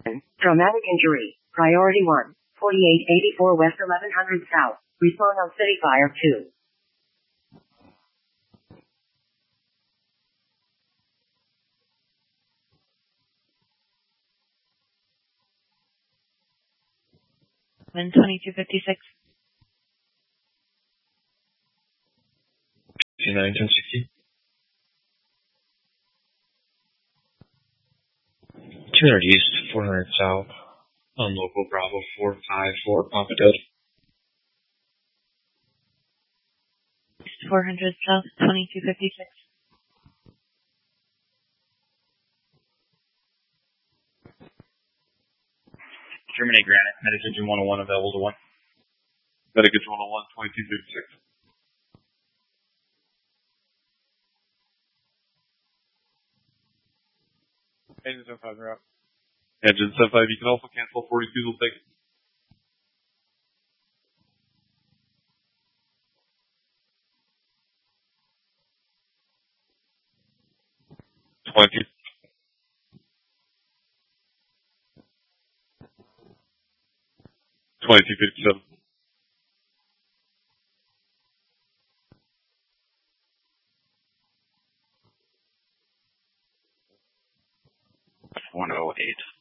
Traumatic injury. Priority 1. 4884 West 1100 South. Respond on City Fire 2. Wind 2256. 291060. 200 East, 400 South. On local Bravo 454 Papa Delta. 400 South, 2256. Terminate Granite. Medic Engine 101 available to 1. Medic Engine 101, 2256. Engine 75 route. Engine 75, you can also cancel 42, will take. $22.57. $108.